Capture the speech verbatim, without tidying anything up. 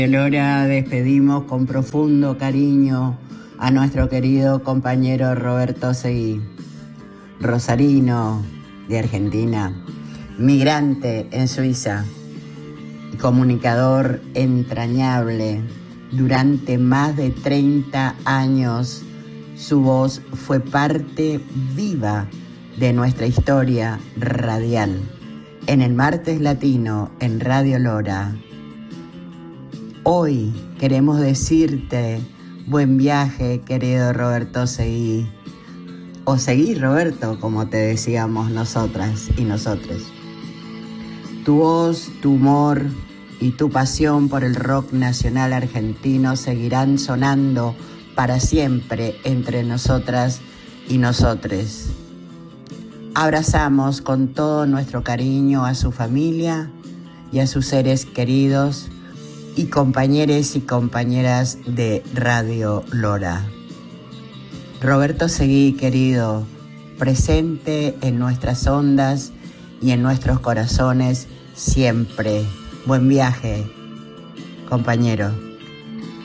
Ahora despedimos con profundo cariño a nuestro querido compañero Roberto Seguí, rosarino de Argentina, migrante en Suiza, comunicador entrañable. Durante más de treinta años, su voz fue parte viva de nuestra historia radial. En el Martes Latino, en Radio Lora, hoy queremos decirte buen viaje, querido Roberto Seguí, o Seguí Roberto, como te decíamos nosotras y nosotros. Tu voz, tu humor y tu pasión por el rock nacional argentino seguirán sonando para siempre entre nosotras y nosotres. Abrazamos con todo nuestro cariño a su familia y a sus seres queridos y compañeros y compañeras de Radio Lora. Roberto Seguí, querido, presente en nuestras ondas y en nuestros corazones siempre. Buen viaje, compañero.